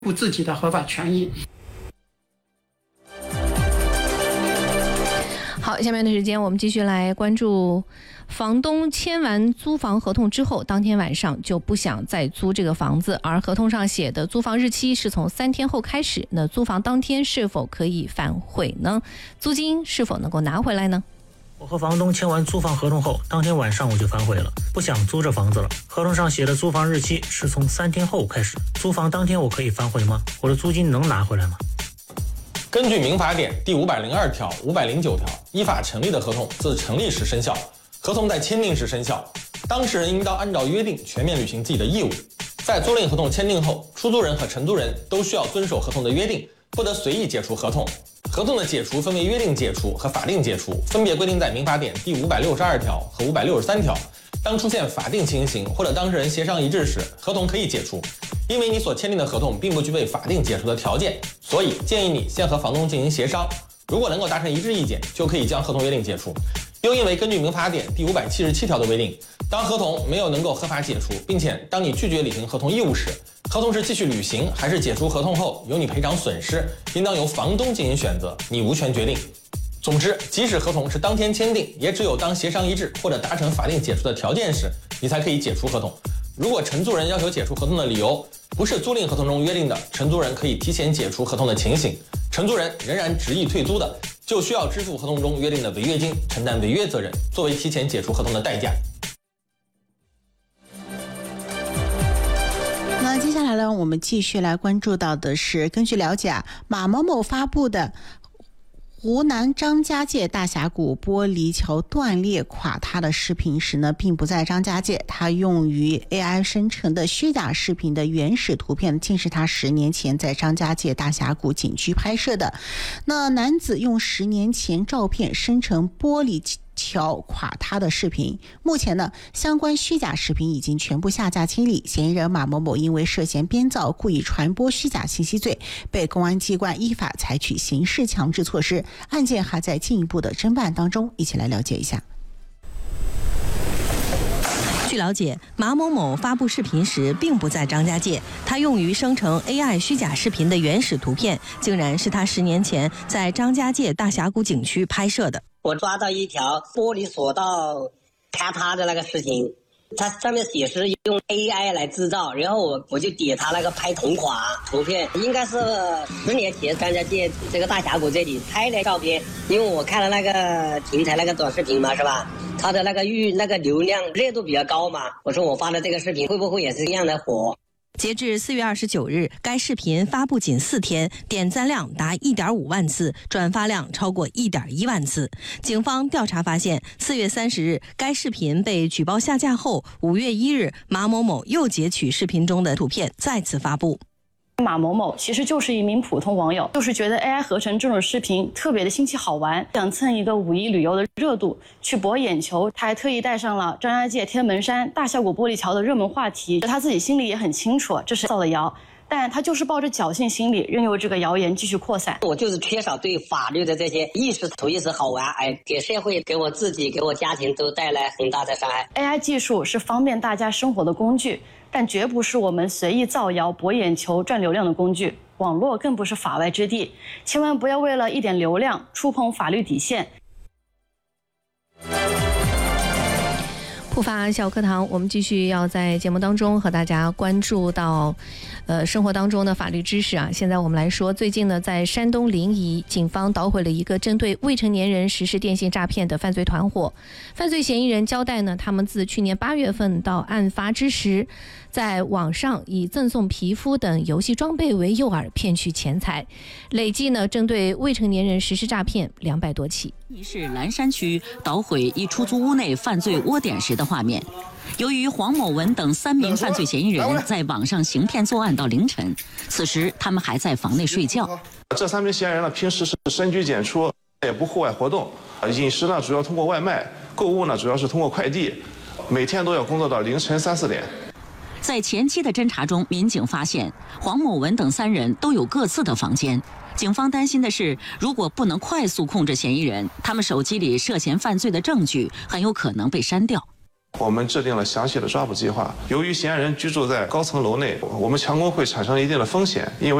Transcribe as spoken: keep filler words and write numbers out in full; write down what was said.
护自己的合法权益。 好，下面的时间我们继续来关注，房东签完租房合同之后，当天晚上就不想再租这个房子，而合同上写的租房日期是从三天后开始，那租房当天是否可以反悔呢？租金是否能够拿回来呢？ 我和房东签完租房合同后，当天晚上我就反悔了，不想租这房子了。合同上写的租房日期是从三天后开始，租房当天我可以反悔吗？我的租金能拿回来吗？ 根据民法典第五百零二条、五百零九条，依法成立的合同自成立时生效，合同在签订时生效。当事人应当按照约定全面履行自己的义务。在租赁合同签订后，出租人和承租人都需要遵守合同的约定，不得随意解除合同。合同的解除分为约定解除和法定解除，分别规定在民法典第五百六十二条和五百六十三条。当出现法定情形或者当事人协商一致时，合同可以解除。因为你所签订的合同并不具备法定解除的条件，所以建议你先和房东进行协商，如果能够达成一致意见，就可以将合同约定解除。又因为根据民法典第五百七十七条的规定，当合同没有能够合法解除，并且当你拒绝履行合同义务时，合同是继续履行还是解除合同后由你赔偿损失，应当由房东进行选择，你无权决定。总之，即使合同是当天签订，也只有当协商一致或者达成法定解除的条件时，你才可以解除合同。如果承租人要求解除合同的理由不是租赁合同中约定的承租人可以提前解除合同的情形，承租人仍然执意退租的，就需要支付合同中约定的违约金，承担违约责任，作为提前解除合同的代价。 那接下来呢，我们继续来关注到的是，根据了解啊，马某某发布的湖南张家界大峡谷玻璃桥断裂垮塌的视频时呢，并不在张家界，它用于 A I 生成的虚假视频的原始图片竟是他十年前在张家界大峡谷景区拍摄的。那男子用十年前照片生成玻璃桥垮塌的视频，目前呢，相关虚假视频已经全部下架清理。嫌疑人马某某因为涉嫌编造、故意传播虚假信息罪，被公安机关依法采取刑事强制措施，案件还在进一步的侦办当中。一起来了解一下。 据了解，马某某发布视频时并不在张家界，他用于生成 A I 虚假视频的原始图片，竟然是他十年前在张家界大峡谷景区拍摄的。 我抓到一条玻璃索道坍塌的那个视频，它上面写是用 A I 来制造，然后我我就点它那个拍同款图片，应该是十年前张家界这个大峡谷这里拍的照片，因为我看了那个平台那个短视频嘛，是吧？它的那个预那个流量热度比较高嘛，我说我发的这个视频会不会也是一样的火？ 截至四月二十九日，该视频发布仅四天，点赞量达 一点五万次，转发量超过 一点一万次。警方调查发现，四月三十日，该视频被举报下架后，五月一日，马某某又截取视频中的图片，再次发布。 马某某其实就是一名普通网友，就是觉得 A I 合成这种视频特别的新奇好玩，想蹭一个五一旅游的热度，去博眼球。他还特意带上了张家界天门山大峡谷玻璃桥的热门话题，他自己心里也很清楚这是造的谣，但他就是抱着侥幸心理，任由这个谣言继续扩散。 我就是缺少对法律的这些意识，图一时好玩，哎，给社会、给我自己、给我家庭都带来很大的伤害。 A I 技术是方便大家生活的工具，但绝不是我们随意造谣、博眼球、赚流量的工具。网络更不是法外之地，千万不要为了一点流量触碰法律底线。 普法小课堂，我们继续要在节目当中和大家关注到，呃，生活当中的法律知识啊。现在我们来说，最近呢，在山东临沂，警方捣毁了一个针对未成年人实施电信诈骗的犯罪团伙。犯罪嫌疑人交代呢，他们自去年八月份到案发之时，在网上以赠送皮肤等游戏装备为诱饵，骗取钱财，累计呢，针对未成年人实施诈骗两百多起。 一是蓝山区捣毁一出租屋内犯罪窝点时的画面。由于黄某文等三名犯罪嫌疑人在网上行骗作案到凌晨，此时他们还在房内睡觉。 这三名嫌疑人呢，平时是深居简出，也不户外活动，饮食呢主要通过外卖，购物呢主要是通过快递，每天都要工作到凌晨三四点。 在前期的侦查中，民警发现黄某文等三人都有各自的房间。警方担心的是，如果不能快速控制嫌疑人，他们手机里涉嫌犯罪的证据很有可能被删掉。 我们制定了详细的抓捕计划。由于嫌疑人居住在高层楼内，我们强攻会产生一定的风险，因为